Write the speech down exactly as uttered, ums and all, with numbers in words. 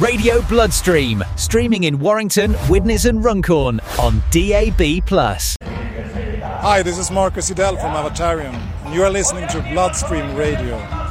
Radio Bloodstream, streaming in Warrington, Widnes and Runcorn on D A B plus. Hi, this is Marcus Udell from Avatarium, and you are listening to Bloodstream Radio.